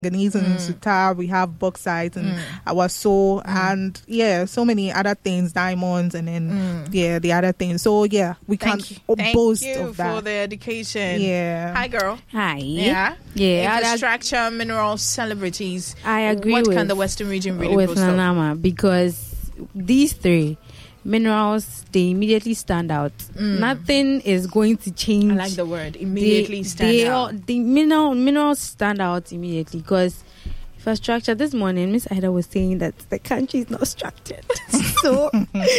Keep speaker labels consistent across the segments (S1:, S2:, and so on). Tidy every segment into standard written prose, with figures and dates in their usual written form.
S1: manganese and sutar, we have bauxite and our soul and so many other things, diamonds and then the other things. So we can't boast of that.
S2: For the education.
S1: Yeah.
S2: Hi girl.
S3: Hi.
S2: Yeah. Infrastructure, minerals, celebrities.
S3: I agree.
S2: What
S3: with,
S2: can the Western region really
S3: with
S2: boast of?
S3: Nanama, because these three minerals, they immediately stand out. Nothing is going to change.
S2: I like the word immediately stand out.
S3: The minerals stand out immediately because infrastructure. This morning, Miss Ida was saying that the country is not structured. So
S2: don't bring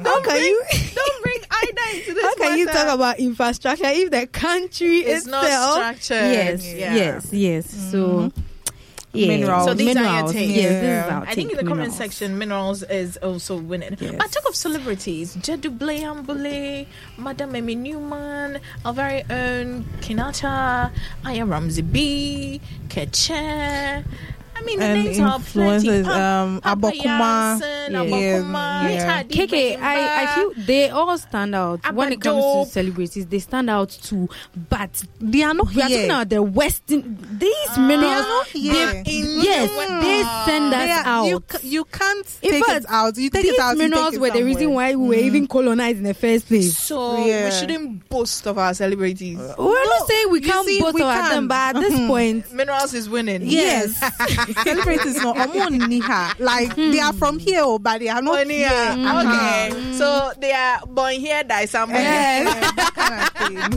S2: Ida into this.
S3: How can you talk about infrastructure if the country is
S2: not structured?
S3: Yes. So. Yeah.
S1: Minerals.
S2: So these are your takes.
S3: Yes, this is our
S2: I think in the
S3: minerals.
S2: comment section, minerals is also winning.
S3: Yes.
S2: But talk of celebrities, Jedu Bleambule, Madam Amy Newman, our very own Kinata, Aya Ramsey B, Keche. I mean, the names are plenty.
S1: Abokuma.
S3: KK, I feel they all stand out when it comes to celebrities. They stand out too, but
S1: they are not
S3: we are
S1: here.
S3: talking about the Western. These minerals, they send us out.
S1: You can't take it out. You take
S3: these
S1: it out.
S3: Minerals were the reason why we were even colonized in the first place.
S2: So we shouldn't boast of our celebrities.
S3: We're not saying we can't boast of them, but at this point,
S2: minerals is winning.
S1: Yes. Celebrities no like they are from here, but they are not here.
S2: Okay, so they are born here, die somewhere.
S1: That kind of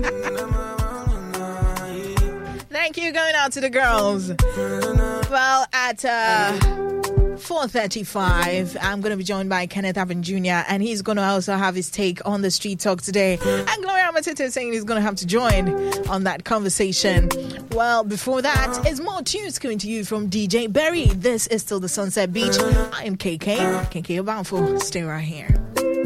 S1: thing.
S2: Thank you. Going out to the girls. Well, at 4:35, I'm going to be joined by Kenneth Avin Jr. and he's going to also have his take on the street talk today. And Gloria Matete saying he's going to have to join on that conversation. Well, before that, is more tunes coming to you from DJ Berry. This is still the Sunset Beach. I am KK Obanfo. Stay right here.